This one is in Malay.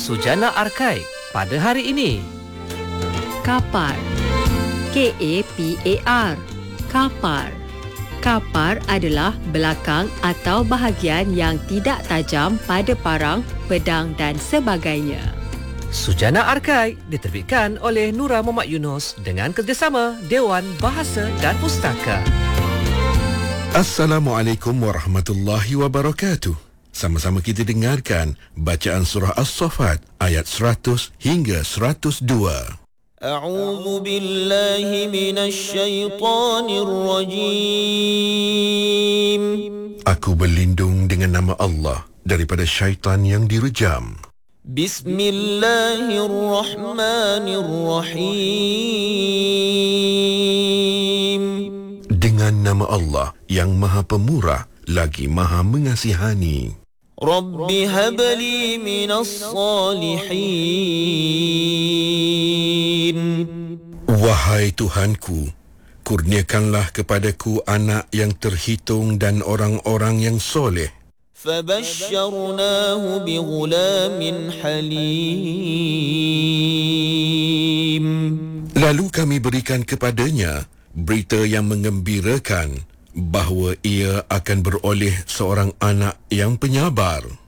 Sujana Arkai pada hari ini. Kapar. K-A-P-A-R. Kapar. Kapar adalah belakang atau bahagian yang tidak tajam pada parang, pedang dan sebagainya. Sujana Arkai diterbitkan oleh Nura Muhammad Yunus dengan kerjasama Dewan Bahasa dan Pustaka. Assalamualaikum warahmatullahi wabarakatuh. Sama-sama kita dengarkan bacaan surah As-Saffat ayat 100 hingga 102. A'udzu billahi minasy syaithanir rajim. Aku berlindung dengan nama Allah daripada syaitan yang direjam. Bismillahirrahmanirrahim. Dengan nama Allah yang Maha Pemurah lagi Maha Mengasihani. Rabbi habli minas salihin. Wahai Tuhanku, kurniakanlah kepadaku anak yang terhitung dan orang-orang yang soleh. Fabashsharnahu bighulamin halim. Lalu kami berikan kepadanya berita yang menggembirakan bahawa ia akan beroleh seorang anak yang penyabar.